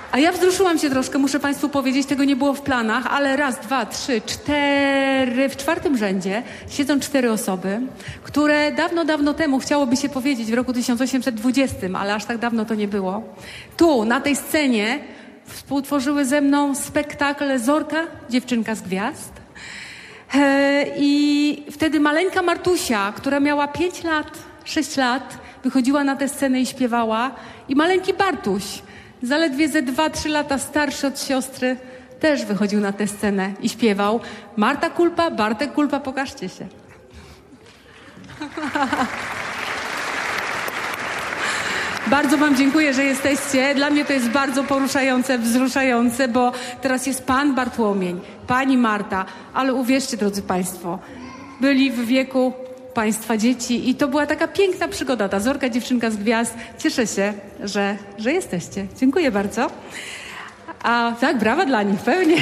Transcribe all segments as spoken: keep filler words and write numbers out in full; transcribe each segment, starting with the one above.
A ja wzruszyłam się troszkę, muszę Państwu powiedzieć, tego nie było w planach, ale raz, dwa, trzy, cztery, w czwartym rzędzie siedzą cztery osoby, które dawno, dawno temu, chciałoby się powiedzieć, w roku tysiąc osiemset dwudziestym, ale aż tak dawno to nie było, tu, na tej scenie współtworzyły ze mną spektakl Zorka, dziewczynka z gwiazd. E, I wtedy maleńka Martusia, która miała pięć lat, sześć lat, wychodziła na tę scenę i śpiewała. I maleńki Bartuś, zaledwie ze dwa, trzy lata starszy od siostry, też wychodził na tę scenę i śpiewał. Marta Kulpa, Bartek Kulpa, pokażcie się. Bardzo wam dziękuję, że jesteście. Dla mnie to jest bardzo poruszające, wzruszające, bo teraz jest pan Bartłomień, pani Marta, ale uwierzcie, drodzy państwo, byli w wieku państwa dzieci i to była taka piękna przygoda, ta Zorka, dziewczynka z gwiazd. Cieszę się, że, że jesteście. Dziękuję bardzo. A tak, brawa dla nich, pewnie.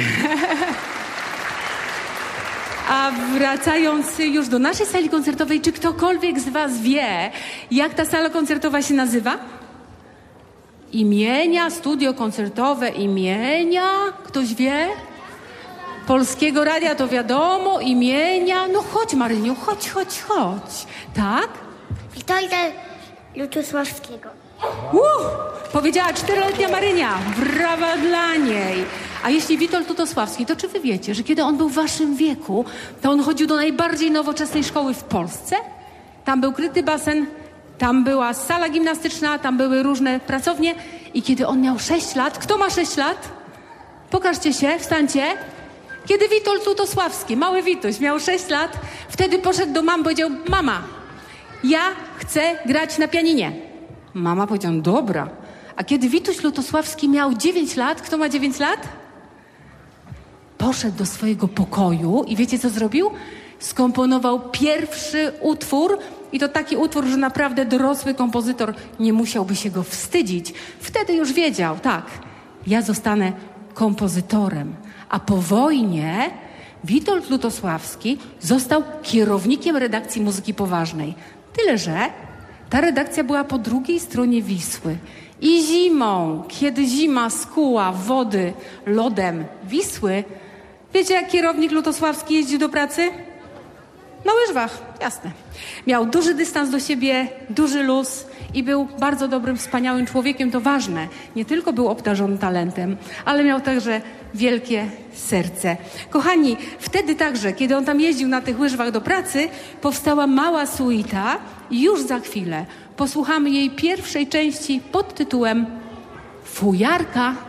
A wracając już do naszej sali koncertowej, czy ktokolwiek z was wie, jak ta sala koncertowa się nazywa? Imienia, studio koncertowe imienia, ktoś wie? Polskiego Radia to wiadomo, imienia, no chodź Maryniu, chodź, chodź, chodź. Tak? Witolda Lutosławskiego. Uh, powiedziała czteroletnia Marynia, brawa dla niej. A jeśli Witold Lutosławski, to czy wy wiecie, że kiedy on był w waszym wieku, to on chodził do najbardziej nowoczesnej szkoły w Polsce? Tam był kryty basen, tam była sala gimnastyczna, tam były różne pracownie i kiedy on miał sześć lat, kto ma sześć lat? Pokażcie się, wstańcie. Kiedy Witold Lutosławski, mały Wituś, miał sześć lat, wtedy poszedł do mamy i powiedział: mama, ja chcę grać na pianinie. Mama powiedziała: dobra. A kiedy Wituś Lutosławski miał dziewięć lat, kto ma dziewięć lat? Poszedł do swojego pokoju i wiecie, co zrobił? Skomponował pierwszy utwór i to taki utwór, że naprawdę dorosły kompozytor nie musiałby się go wstydzić. Wtedy już wiedział, tak, ja zostanę kompozytorem. A po wojnie Witold Lutosławski został kierownikiem redakcji muzyki poważnej. Tyle, że ta redakcja była po drugiej stronie Wisły. I zimą, kiedy zima skuła wody lodem Wisły, wiecie, jak kierownik Lutosławski jeździł do pracy? Na łyżwach, jasne. Miał duży dystans do siebie, duży luz i był bardzo dobrym, wspaniałym człowiekiem, to ważne. Nie tylko był obdarzony talentem, ale miał także wielkie serce. Kochani, wtedy także, kiedy on tam jeździł na tych łyżwach do pracy, powstała mała suita i już za chwilę posłuchamy jej pierwszej części pod tytułem Fujarka